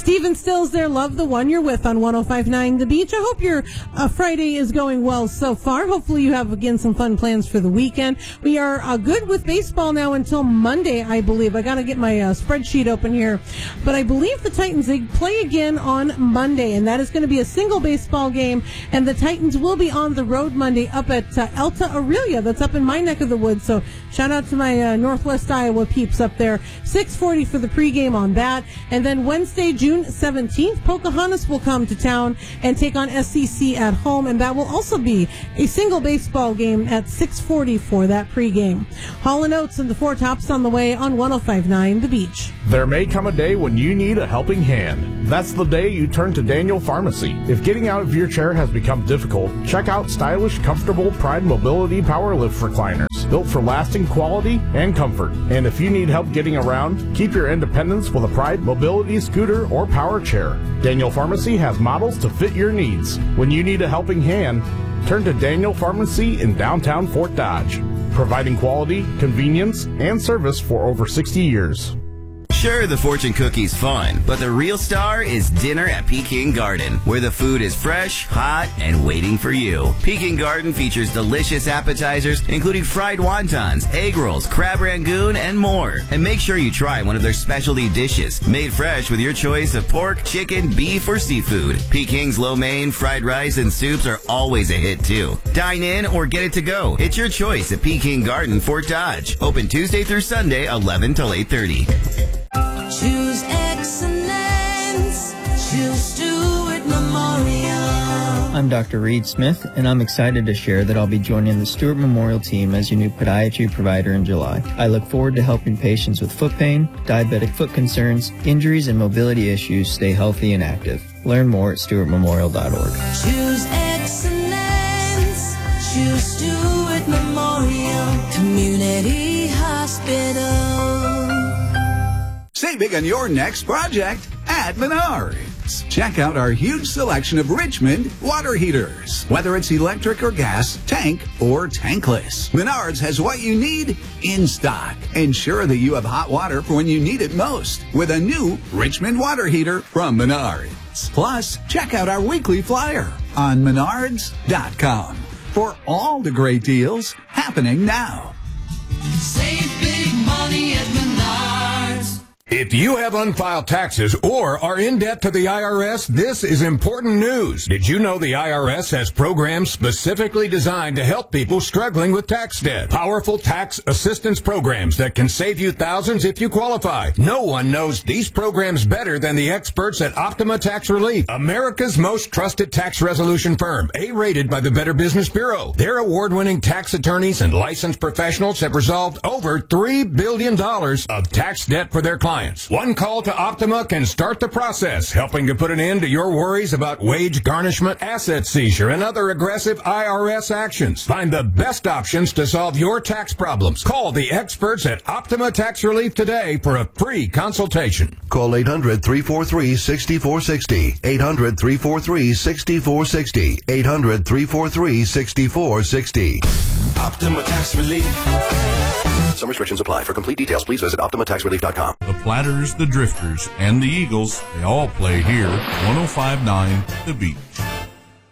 Stephen Stills there, Love the One You're With on 105.9 The Beach. I hope your Friday is going well so far. Hopefully you have, again, some fun plans for the weekend. We are good with baseball now until Monday, I believe. I got to get my spreadsheet open here. But I believe the Titans, they play again on Monday, and that is going to be a single baseball game. And the Titans will be on the road Monday up at Alta Aurelia. That's up in my neck of the woods. So shout out to my Northwest Iowa peeps up there. 6:40 for the pregame on that. And then Wednesday, June 17th, Pocahontas will come to town and take on SCC at home, and that will also be a single baseball game at 6:40 for that pregame. Hall & Oates and the Four Tops on the way on 105.9 The Beach. There may come a day when you need a helping hand. That's the day you turn to Daniel Pharmacy. If getting out of your chair has become difficult, check out stylish, comfortable Pride Mobility Power Lift recliners, built for lasting quality and comfort. And if you need help getting around, keep your independence with a Pride Mobility scooter or power chair. Daniel Pharmacy has models to fit your needs. When you need a helping hand, turn to Daniel Pharmacy in downtown Fort Dodge, providing quality, convenience, and service for over 60 years. Sure, the fortune cookie's fun, but the real star is dinner at Peking Garden, where the food is fresh, hot, and waiting for you. Peking Garden features delicious appetizers, including fried wontons, egg rolls, crab rangoon, and more. And make sure you try one of their specialty dishes, made fresh with your choice of pork, chicken, beef, or seafood. Peking's lo mein, fried rice, and soups are always a hit, too. Dine in or get it to go. It's your choice at Peking Garden, Fort Dodge. Open Tuesday through Sunday, 11 till 8:30. Choose excellence. Choose Stewart Memorial. I'm Dr. Reed Smith, and I'm excited to share that I'll be joining the Stewart Memorial team as your new podiatry provider in July. I look forward to helping patients with foot pain, diabetic foot concerns, injuries, and mobility issues stay healthy and active. Learn more at stewartmemorial.org. Choose excellence. Choose Stewart Memorial Community Hospital. Save big on your next project at Menards. Check out our huge selection of Richmond water heaters. Whether it's electric or gas, tank or tankless, Menards has what you need in stock. Ensure that you have hot water for when you need it most with a new Richmond water heater from Menards. Plus, check out our weekly flyer on menards.com for all the great deals happening now. Save big money at Menards. If you have unfiled taxes or are in debt to the IRS, this is important news. Did you know the IRS has programs specifically designed to help people struggling with tax debt? Powerful tax assistance programs that can save you thousands if you qualify. No one knows these programs better than the experts at Optima Tax Relief, America's most trusted tax resolution firm, A-rated by the Better Business Bureau. Their award-winning tax attorneys and licensed professionals have resolved over $3 billion of tax debt for their clients. One call to Optima can start the process, helping to put an end to your worries about wage garnishment, asset seizure, and other aggressive IRS actions. Find the best options to solve your tax problems. Call the experts at Optima Tax Relief today for a free consultation. Call 800-343-6460. 800-343-6460. 800-343-6460. Optima Tax Relief. Some restrictions apply. For complete details, please visit OptimaTaxRelief.com. The Platters, the Drifters, and the Eagles, they all play here. 105.9 The Beach.